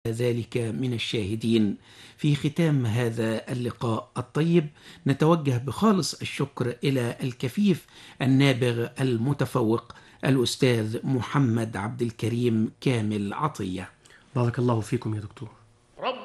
ذلك من الشاهدين. في ختام هذا اللقاء الطيب نتوجه بخالص الشكر إلى الكفيف النابغ المتفوق الأستاذ محمد عبد الكريم كامل عطية. بارك الله فيكم يا دكتور.